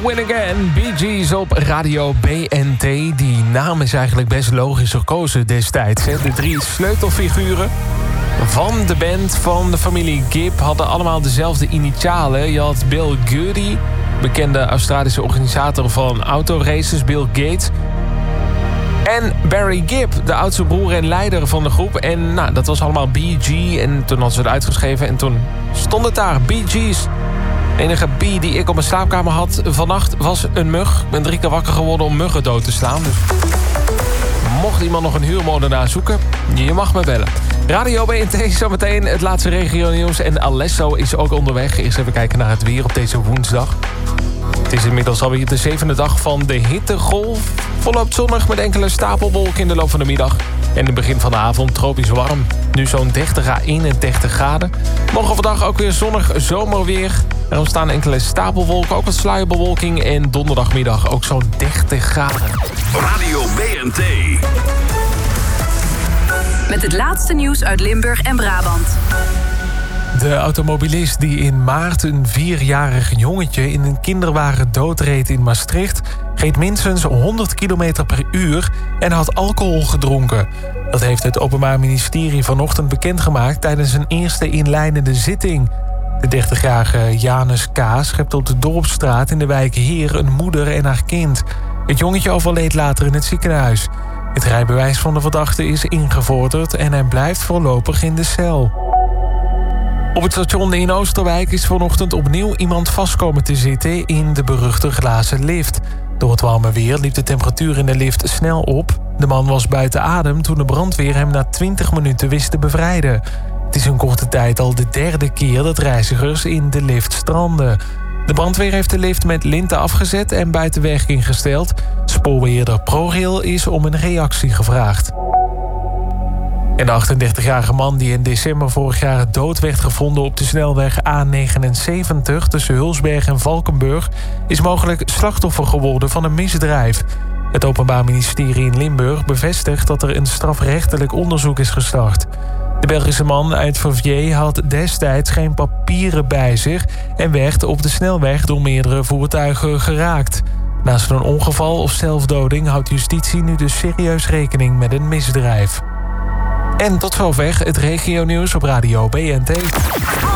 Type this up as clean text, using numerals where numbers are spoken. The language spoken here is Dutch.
Win Again. Bee Gees op Radio BNT. Die naam is eigenlijk best logisch gekozen destijds. Hè? De 3 sleutelfiguren van de band van de familie Gibb hadden allemaal dezelfde initialen. Je had Bill Goody, bekende Australische organisator van autoraces, Bill Gates. En Barry Gibb, de oudste broer en leider van de groep. En dat was allemaal BG. En toen hadden ze het uitgeschreven en toen stond het daar, Bee Gees. De enige bee die ik op mijn slaapkamer had vannacht was een mug. Ik ben 3 keer wakker geworden om muggen dood te slaan. Dus mocht iemand nog een huurmoordenaar zoeken, je mag me bellen. Radio BNT, zometeen het laatste regio-nieuws. En Alesso is ook onderweg. Eerst even kijken naar het weer op deze woensdag. Het is inmiddels alweer de 7e dag van de hittegolf. Volop zonnig met enkele stapelwolken in de loop van de middag. En in het begin van de avond tropisch warm. Nu zo'n 30 à 31 graden. Morgen vandaag ook weer zonnig zomerweer. Er ontstaan enkele stapelwolken, ook wat sluierbewolking. En donderdagmiddag ook zo'n 30 graden. Radio BNT. Met het laatste nieuws uit Limburg en Brabant. De automobilist die in maart een 4-jarig jongetje in een kinderwagen doodreed in Maastricht reed minstens 100 km per uur en had alcohol gedronken. Dat heeft het Openbaar Ministerie vanochtend bekendgemaakt tijdens een eerste inleidende zitting. De 30-jarige Janus K. schept op de Dorpsstraat in de wijk Heer een moeder en haar kind. Het jongetje overleed later in het ziekenhuis. Het rijbewijs van de verdachte is ingevorderd en hij blijft voorlopig in de cel. Op het station in Oosterwijk is vanochtend opnieuw iemand vast komen te zitten in de beruchte glazen lift. Door het warme weer liep de temperatuur in de lift snel op. De man was buiten adem toen de brandweer hem na 20 minuten wist te bevrijden. Het is in korte tijd al de 3e keer dat reizigers in de lift stranden. De brandweer heeft de lift met linten afgezet en buiten werking gesteld. Spoorbeheerder ProRail is om een reactie gevraagd. En de 38-jarige man die in december vorig jaar dood werd gevonden op de snelweg A79 tussen Hulsberg en Valkenburg is mogelijk slachtoffer geworden van een misdrijf. Het Openbaar Ministerie in Limburg bevestigt dat er een strafrechtelijk onderzoek is gestart. De Belgische man uit Verviers had destijds geen papieren bij zich en werd op de snelweg door meerdere voertuigen geraakt. Naast een ongeval of zelfdoding houdt justitie nu dus serieus rekening met een misdrijf. En tot zover het regionieuws op Radio BNT.